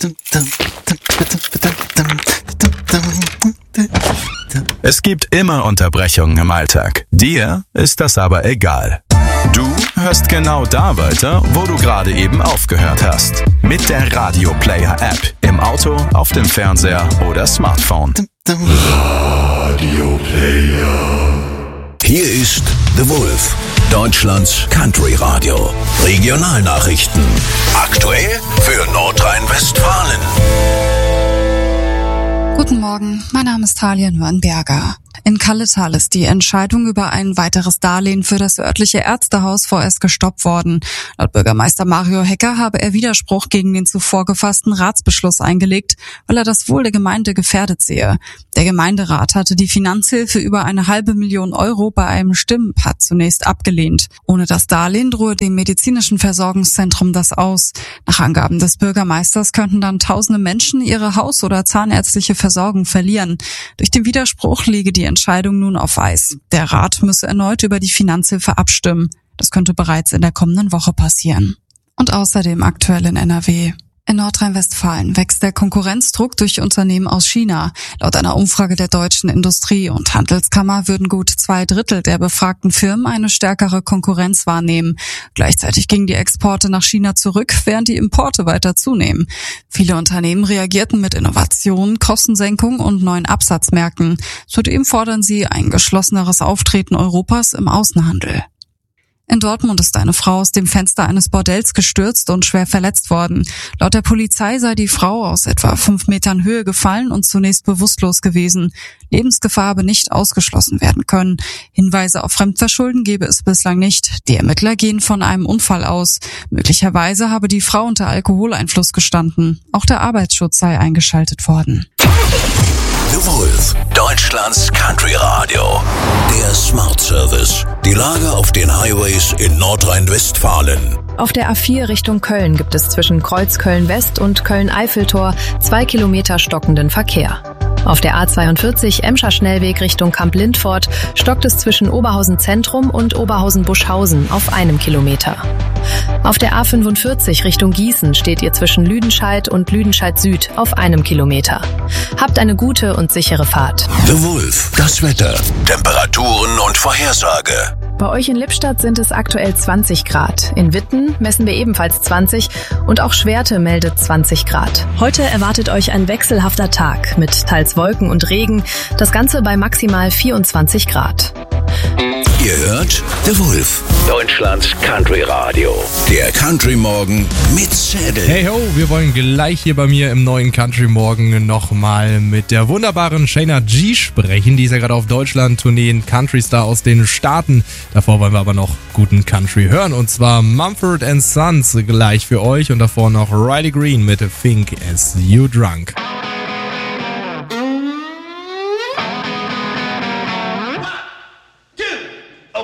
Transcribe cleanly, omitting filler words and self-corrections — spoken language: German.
Es gibt immer Unterbrechungen im Alltag. Dir ist das aber egal. Du hörst genau da weiter, wo du gerade eben aufgehört hast. Mit der Radio Player App. Im Auto, auf dem Fernseher oder Smartphone. Radio Player. Hier ist The Wolf, Deutschlands Country Radio. Regionalnachrichten. Aktuell für Nordrhein-Westfalen. Guten Morgen, mein Name ist Talia Nürnberger. In Kalletal ist die Entscheidung über ein weiteres Darlehen für das örtliche Ärztehaus vorerst gestoppt worden. Laut Bürgermeister Mario Hecker habe er Widerspruch gegen den zuvor gefassten Ratsbeschluss eingelegt, weil er das Wohl der Gemeinde gefährdet sehe. Der Gemeinderat hatte die Finanzhilfe über 500.000 Euro bei einem Stimmenpatt zunächst abgelehnt. Ohne das Darlehen drohe dem medizinischen Versorgungszentrum das aus. Nach Angaben des Bürgermeisters könnten dann tausende Menschen ihre haus- oder zahnärztliche Versorgung verlieren. Durch den Widerspruch liege die Entscheidung nun auf Eis. Der Rat müsse erneut über die Finanzhilfe abstimmen. Das könnte bereits in der kommenden Woche passieren. Und außerdem aktuell in NRW. In Nordrhein-Westfalen wächst der Konkurrenzdruck durch Unternehmen aus China. Laut einer Umfrage der Deutschen Industrie- und Handelskammer würden gut 2/3 der befragten Firmen eine stärkere Konkurrenz wahrnehmen. Gleichzeitig gingen die Exporte nach China zurück, während die Importe weiter zunehmen. Viele Unternehmen reagierten mit Innovationen, Kostensenkung und neuen Absatzmärkten. Zudem fordern sie ein geschlosseneres Auftreten Europas im Außenhandel. In Dortmund ist eine Frau aus dem Fenster eines Bordells gestürzt und schwer verletzt worden. Laut der Polizei sei die Frau aus etwa 5 Metern Höhe gefallen und zunächst bewusstlos gewesen. Lebensgefahr habe nicht ausgeschlossen werden können. Hinweise auf Fremdverschulden gebe es bislang nicht. Die Ermittler gehen von einem Unfall aus. Möglicherweise habe die Frau unter Alkoholeinfluss gestanden. Auch der Arbeitsschutz sei eingeschaltet worden. The Wolf, Deutschlands Country Radio. Der Smart Service. Die Lage auf den Highways in Nordrhein-Westfalen. Auf der A4 Richtung Köln gibt es zwischen Kreuz Köln-West und Köln-Eiffeltor 2 Kilometer stockenden Verkehr. Auf der A42 Emscher Schnellweg Richtung Kamp-Lindfort stockt es zwischen Oberhausen Zentrum und Oberhausen-Buschhausen auf 1 Kilometer. Auf der A45 Richtung Gießen steht ihr zwischen Lüdenscheid und Lüdenscheid Süd auf 1 Kilometer. Habt eine gute und sichere Fahrt. The Wolf, das Wetter, Temperaturen und Vorhersage. Bei euch in Lippstadt sind es aktuell 20 Grad. In Witten messen wir ebenfalls 20 und auch Schwerte meldet 20 Grad. Heute erwartet euch ein wechselhafter Tag mit teils Wolken und Regen. Das Ganze bei maximal 24 Grad. Ihr hört The Wolf, Deutschlands Country Radio. Der Country Morgen mit Zedel. Hey ho, wir wollen gleich hier bei mir im neuen Country Morgen nochmal mit der wunderbaren Shayna G sprechen. Die ist ja gerade auf Deutschland-Tournee, ein Country-Star aus den Staaten. Davor wollen wir aber noch guten Country hören. Und zwar Mumford & Sons gleich für euch. Und davor noch Riley Green mit Think As You Drunk.